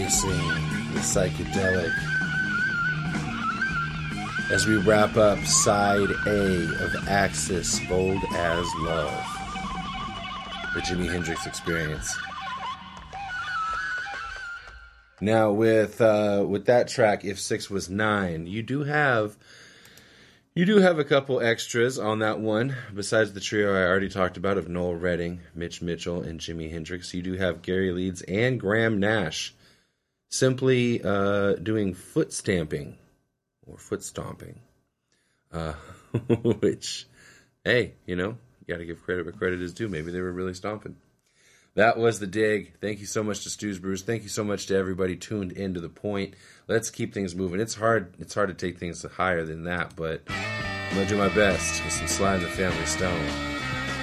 embracing the psychedelic as we wrap up side A of Axis Bold as Love, the Jimi Hendrix Experience. Now with that track, If 6 Was 9, you do have a couple extras on that one. Besides the trio I already talked about of Noel Redding, Mitch Mitchell, and Jimi Hendrix, you do have Gary Leeds and Graham Nash simply doing foot stamping or foot stomping. Which, hey, you got to give credit where credit is due. Maybe they were really stomping. That was The Dig. Thank you so much to Stu's Brews. Thank you so much to everybody tuned into The Point. Let's keep things moving. It's hard to take things higher than that, but I'm going to do my best with some Sly and the Family Stone.